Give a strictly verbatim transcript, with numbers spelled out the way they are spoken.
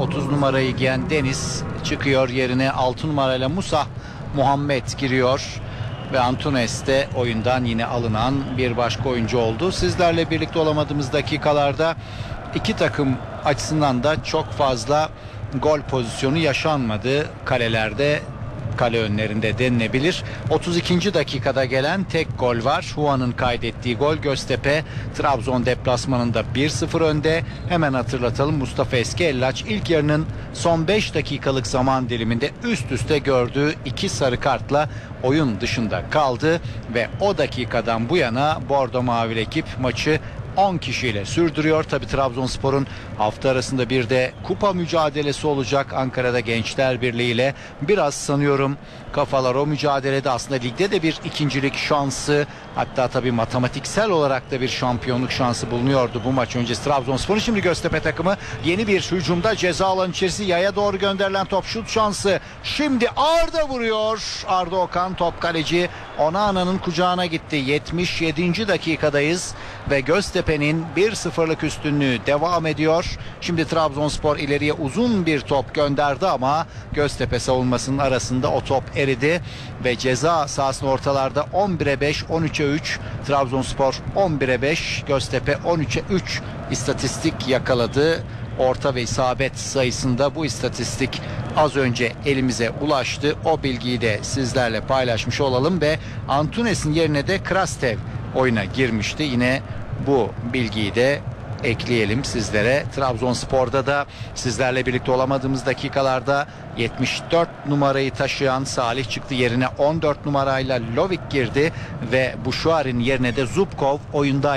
otuz numarayı giyen Deniz çıkıyor, yerine altı numarayla Musa Muhammed giriyor ve Antunes de oyundan yine alınan bir başka oyuncu oldu. Sizlerle birlikte olamadığımız dakikalarda iki takım açısından da çok fazla gol pozisyonu yaşanmadı kalelerde, kale önlerinde denilebilir. otuz ikinci dakikada gelen tek gol var. Huan'ın kaydettiği gol. Göztepe Trabzon deplasmanında bir sıfır önde. Hemen hatırlatalım, Mustafa Eskellaç ilk yarının son beş dakikalık zaman diliminde üst üste gördüğü iki sarı kartla oyun dışında kaldı ve o dakikadan bu yana Bordo Mavili ekip maçı on kişiyle sürdürüyor. Tabi Trabzonspor'un hafta arasında bir de kupa mücadelesi olacak Ankara'da Gençler Birliği ile. Biraz sanıyorum kafalar o mücadelede, aslında ligde de bir ikincilik şansı, hatta tabi matematiksel olarak da bir şampiyonluk şansı bulunuyordu bu maç öncesi Trabzonspor'un. Şimdi Göztepe takımı yeni bir hücumda, ceza alanı içerisi, yaya doğru gönderilen top, şut şansı. Şimdi Arda vuruyor. Arda Okan, top kaleci Onana'nın kucağına gitti. yetmiş yedinci dakikadayız ve Göztepe'nin bir sıfırlık üstünlüğü devam ediyor. Şimdi Trabzonspor ileriye uzun bir top gönderdi ama Göztepe savunmasının arasında o top eridi ve ceza sahasının ortalarda on bire beş, on üçe üç. Trabzonspor on bire beş, Göztepe on üçe üç istatistik yakaladı. Orta ve isabet sayısında bu istatistik az önce elimize ulaştı. O bilgiyi de sizlerle paylaşmış olalım ve Antunes'in yerine de Krastev oyuna girmişti. Yine bu bilgiyi de ekleyelim sizlere. Trabzonspor'da da sizlerle birlikte olamadığımız dakikalarda yetmiş dört numarayı taşıyan Salih çıktı, yerine on dört numarayla Lovik girdi ve Buşuar'ın yerine de Zubkov oyunda.